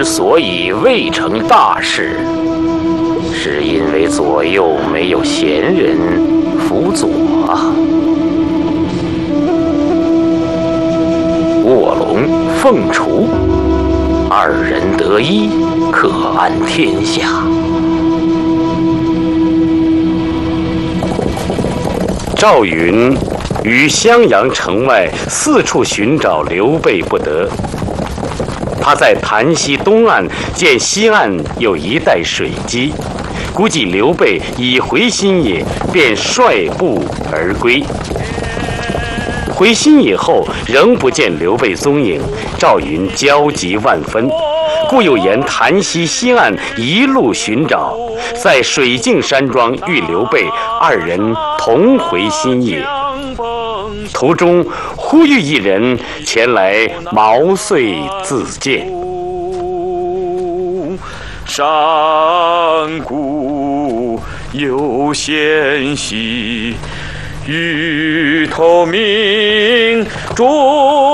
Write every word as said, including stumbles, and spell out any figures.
所以未成大事，是因为左右没有贤人辅佐啊。卧龙凤雏，二人得一，可安天下。赵云于襄阳城外四处寻找刘备不得，他在潭溪东岸见西岸有一带水机，估计刘备已回新野，便率部而归。回新野后仍不见刘备踪影，赵云焦急万分，故又沿潭溪西岸一路寻找，在水镜山庄遇刘备，二人同回新野。途中忽遇一人前来毛遂自荐。 山谷有仙兮，玉头明珠。